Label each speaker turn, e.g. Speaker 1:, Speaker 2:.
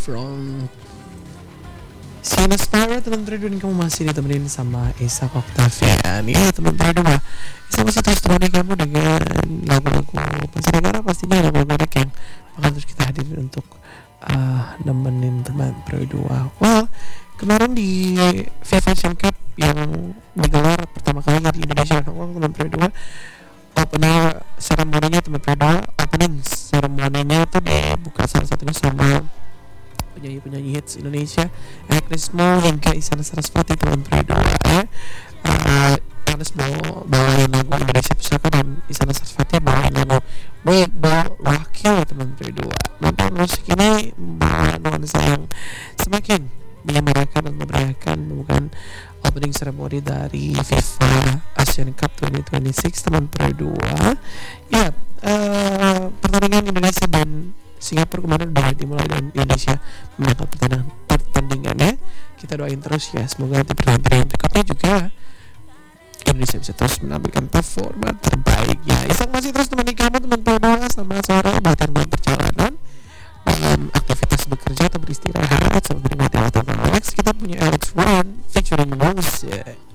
Speaker 1: from Sinespire. Teman-teman dan kamu masih ditemenin sama Isa Octavian. Ya teman-teman, Isa masih terus temani kamu dengan lagu-lagu Pancarnegara, pastinya lagu-lagu yang akan terus kita hadirin untuk nemenin teman Pro 2. Well, kemarin di FIFA Asian Cup yang digelar pertama kali di Indonesia, teman Pro 2, opening seremoninya itu dibuka salah satunya sama penyanyi hits Indonesia Agnes Mo hingga Isyana Sarasvati, teman Pro 2 ya. Agnes Mo bawain lagu Indonesia Pusaka dan Isyana Sarasvati bawain lagu Webo Wakil, teman Pro 2. Nonton musik ini membawa nuansa yang semakin menyemarakan dan memeriahkan bukan opening ceremony dari FIFA Asian Cup 2026, teman Pro 2 ya. Pertandingan Indonesia dan Singapura kemarin udah dimulai dan Indonesia menangkap pertandingannya. Kita doain terus ya, semoga nanti pertandingan berikutnya juga Indonesia bisa terus menampilkan performa terbaiknya. Isang masih terus temani kamu teman Pro 2 sama sore bahkan dalam perjalanan dalam aktivitas bekerja atau beristirahat sambil menikmati waktu. Next kita punya Alex One featuring Rose.